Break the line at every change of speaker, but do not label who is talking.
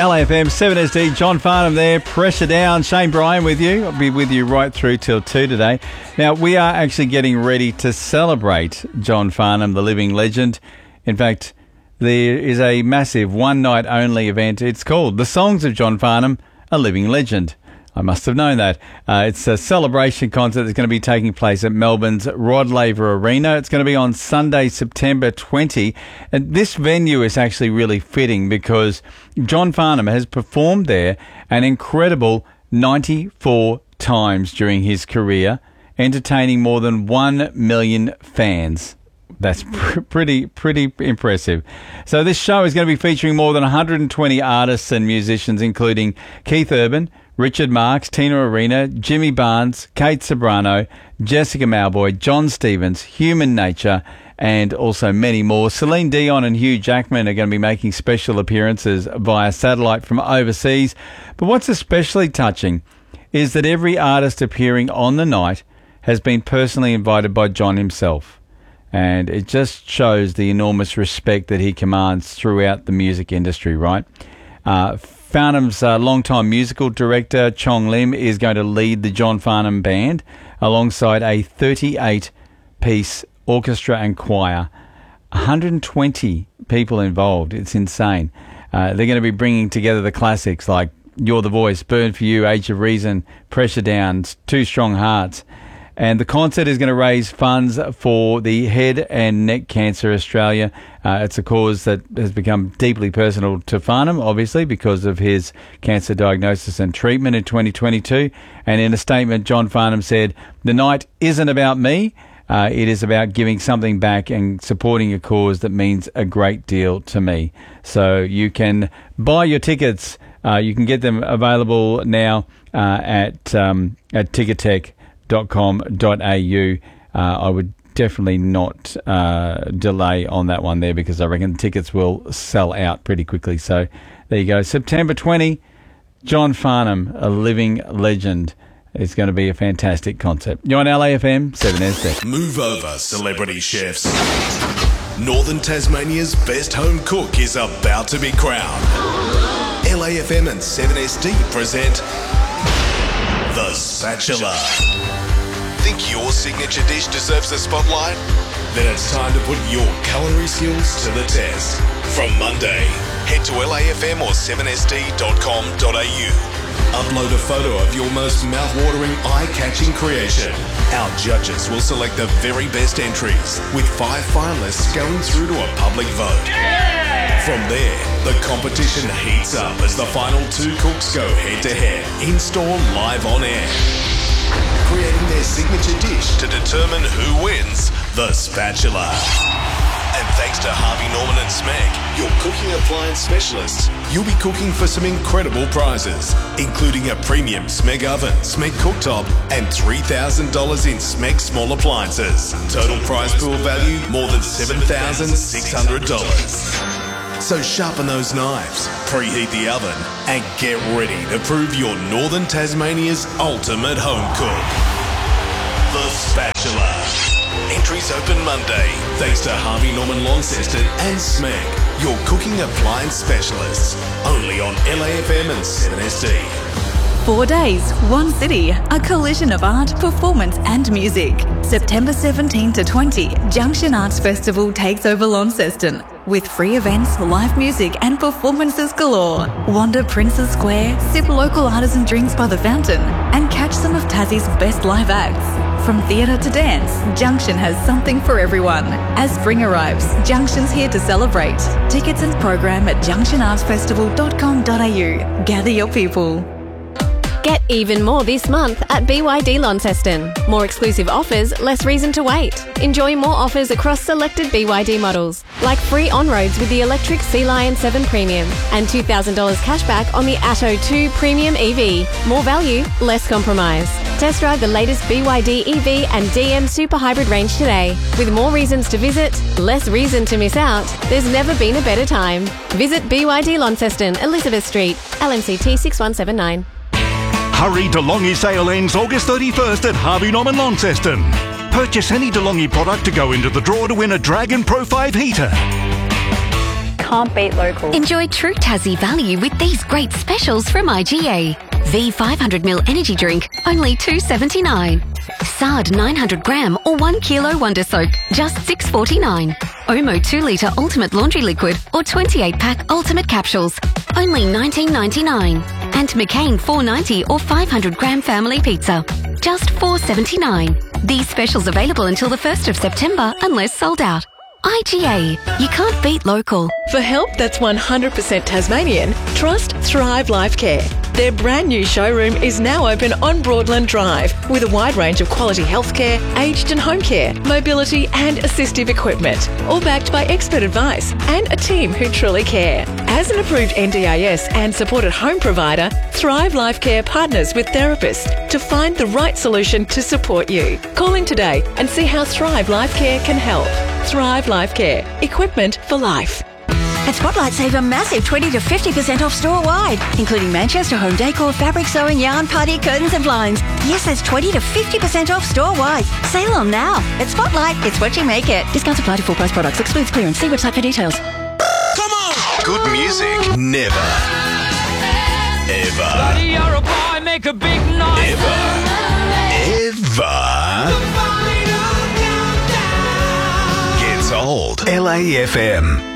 LAFM 7SD, John Farnham there, Pressure Down. Shane Bryan with you. I'll be with you right through till 2 today. Now, we are actually getting ready to celebrate John Farnham, the living legend. In fact, there is a massive one-night-only event. It's called The Songs of John Farnham, a Living Legend. I must have known that. It's a celebration concert that's going to be taking place at Melbourne's Rod Laver Arena. It's going to be on Sunday, September 20. And this venue is actually really fitting because John Farnham has performed there an incredible 94 times during his career, entertaining more than 1 million fans. That's pretty impressive. So this show is going to be featuring more than 120 artists and musicians, including Keith Urban, Richard Marx, Tina Arena, Jimmy Barnes, Kate Sobrano, Jessica Mauboy, John Stevens, Human Nature, and also many more. Celine Dion and Hugh Jackman are going to be making special appearances via satellite from overseas. But what's especially touching is that every artist appearing on the night has been personally invited by John himself. And it just shows the enormous respect that he commands throughout the music industry, right? Farnham's longtime musical director, Chong Lim, is going to lead the John Farnham Band alongside a 38-piece orchestra and choir. 120 people involved. It's insane. They're going to be bringing together the classics like You're the Voice, Burn for You, Age of Reason, Pressure Down, Two Strong Hearts. And the concert is going to raise funds for the Head and Neck Cancer Australia. It's a cause that has become deeply personal to Farnham, obviously, because of his cancer diagnosis and treatment in 2022. And in a statement, John Farnham said, "The night isn't about me. It is about giving something back and supporting a cause that means a great deal to me." So you can buy your tickets. You can get them available now at tickettech.com.au. I would definitely not delay on that one there because I reckon tickets will sell out pretty quickly. So there you go. September 20, John Farnham, a living legend. It's going to be a fantastic concert. You're on LAFM 7SD.
Move over, celebrity chefs. Northern Tasmania's best home cook is about to be crowned. LAFM and 7SD present The Spatula. Think your signature dish deserves a spotlight? Then it's time to put your culinary skills to the test. From Monday, head to LAFM or 7sd.com.au. Upload a photo of your most mouth-watering, eye-catching creation. Our judges will select the very best entries, with 5 finalists going through to a public vote. Yeah! From there, the competition heats up as the final 2 cooks go head-to-head, in-store live on air, creating their signature dish to determine who wins The Spatula. And thanks to Harvey Norman and Smeg, your cooking appliance specialists, you'll be cooking for some incredible prizes, including a premium Smeg oven, Smeg cooktop, and $3,000 in Smeg small appliances. Total prize pool value more than $7,600. So sharpen those knives, preheat the oven, and get ready to prove you're Northern Tasmania's ultimate home cook. The Spatula. Entries open Monday, thanks to Harvey Norman Launceston and Smeg, your cooking appliance specialists. Only on LAFM and 7SD.
4 days, one city, a collision of art, performance and music. September 17 to 20, Junction Arts Festival takes over Launceston. With free events, live music and performances galore. Wander Princes Square, sip local artisan drinks by the fountain and catch some of Tassie's best live acts. From theatre to dance, Junction has something for everyone. As spring arrives, Junction's here to celebrate. Tickets and program at junctionartsfestival.com.au. Gather your people.
Get even more this month at BYD Launceston. More exclusive offers, less reason to wait. Enjoy more offers across selected BYD models, like free on-roads with the electric Sea Lion 7 Premium and $2,000 cashback on the Atto 2 Premium EV. More value, less compromise. Test drive the latest BYD EV and DM Super Hybrid range today. With more reasons to visit, less reason to miss out, there's never been a better time. Visit BYD Launceston, Elizabeth Street, LMCT 6179.
Hurry, DeLonghi sale ends August 31st at Harvey Norman Launceston. Purchase any DeLonghi product to go into the draw to win a Dragon Pro 5 heater.
can't beat local.
Enjoy true Tassie value with these great specials from IGA. V 500ml energy drink, only $2.79. Sard 900g or 1 kilo Wonder Soap, just $6.49. Omo 2 litre Ultimate Laundry Liquid or 28-pack Ultimate Capsules, only $19.99. And McCain 490 or 500g Family Pizza, just $4.79. These specials available until the 1st of September unless sold out. IGA, you can't beat local.
For help that's 100% Tasmanian, trust Thrive Life Care. Their brand new showroom is now open on Broadland Drive with a wide range of quality healthcare, aged and home care, mobility and assistive equipment, all backed by expert advice and a team who truly care. As an approved NDIS and supported home provider, Thrive Life Care partners with therapists to find the right solution to support you. Call in today and see how Thrive Life Care can help. Thrive Life Care. Equipment for life.
At Spotlight, save a massive 20 to 50% off store-wide, including Manchester home decor, fabric sewing, yarn, putty, curtains and blinds. Yes, that's 20 to 50% off store-wide. Sale on now. At Spotlight, it's what you make it. Discounts apply to full-price products. Excludes clearance. See website for details.
Come on! Good music never, ever,
Buddy, you're a boy, make a big noise.
ever gets old. LAFM.